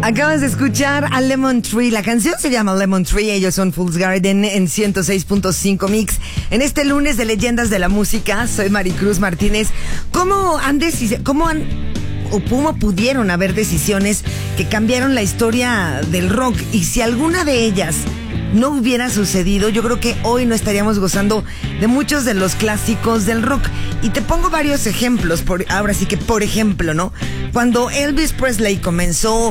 Acabas de escuchar a Lemon Tree. La canción se llama Lemon Tree. Ellos son Fool's Garden en 106.5 Mix. En este lunes de Leyendas de la Música, soy Maricruz Martínez. ¿Cómo pudieron haber decisiones que cambiaron la historia del rock? Y si alguna de ellas no hubiera sucedido, yo creo que hoy no estaríamos gozando de muchos de los clásicos del rock. Y te pongo varios ejemplos. Ahora sí que, por ejemplo, ¿no? Cuando Elvis Presley comenzó